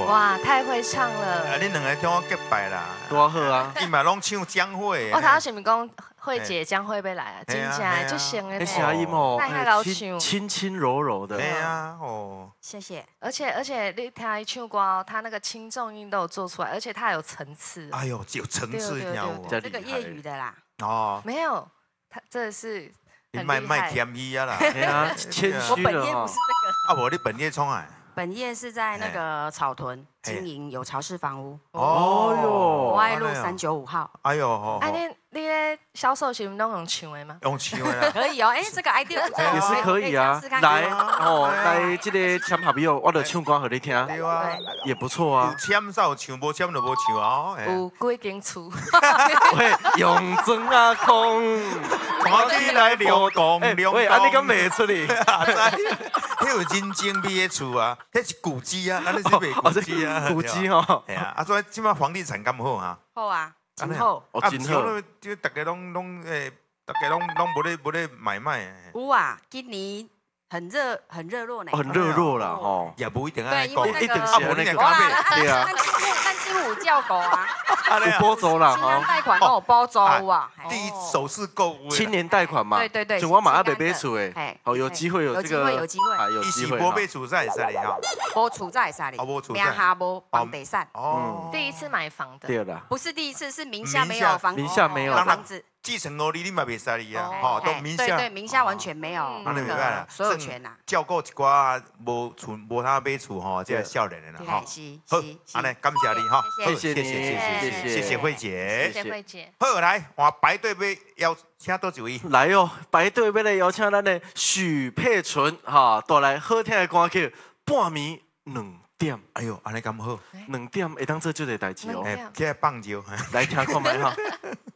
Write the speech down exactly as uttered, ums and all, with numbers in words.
哇，太会唱了！ 啊，你两个听我结拜啦， 多好啊！ 伊嘛拢唱江蕙。 我头前面讲慧姐江蕙要来啊，真正就行的。 那声音哦， 轻轻轻柔柔的。 对啊，哦， 谢谢。 而且而且你听他唱歌哦，他那个轻重音都有做出来，而且他有层次。 哎呦，有层次跳舞。 这个业余的啦。 哦， 没有，他这是。 你卖卖便宜啊啦！ 对啊，谦虚了。 我本业不是这个。啊，我的本业创啊。 本业是在那个草屯经营有巢式房屋。 哦哟， 博爱路三九五号。 哎呦，好。 哎，你你咧销售是拢用唱的吗？ 用唱的。 可以哦，哎，这个 idea 也是可以啊。来哦，来这个签合约，我就唱歌给你听。 对啊， 也不错啊。 有签才有唱，无签就无唱啊。 有几间厝。 喂，用真啊空， 看起来流动流动。 喂，安尼敢卖出去？ 迄有真精美的厝啊，迄是古迹啊，咱那是卖古迹啊， 古迹哦。 系啊，啊所以即摆房地产敢好啊？ 好啊，真好。 哦，真好。 就大家拢拢诶，大家拢拢无咧无咧买卖。 有啊，今年很热很热络呢。 很热络啦，吼。 也不一定爱讲， 一定是那个。 对啊。 咱金虎咱金虎叫狗啊。 有包租啦， 哈。贷款都有包租啊。 第一首次购物。 青年贷款嘛。 对对对。 就我马上买买厝诶。哦，有机会有这个。 有机会有机会。 有机会。 无买厝才会使哩哈。 无厝才会使哩。 无厝。 名下无房地产。 哦。 第一次买房的。 对啦。 不是第一次，是名下没有房。 名下没有房子。 继承屋里你嘛袂使哩啊，吼，都名下。 对对，名下完全没有。 那你明白啦， 所有权呐。 照顾一寡无厝无他买厝吼，这个少年的啦， 哈。好， 安尼感谢你哈， 谢谢谢谢谢谢谢谢谢慧姐， 谢谢慧姐。 好，来，我排队要邀请多几位。 来哦，排队要来邀请咱的许佩纯哈，带来好听的歌曲《半暝两点》。 哎呦，安尼咁好， 两点会当做这个代志哦。 哎，起来放招， 来听看麦哈。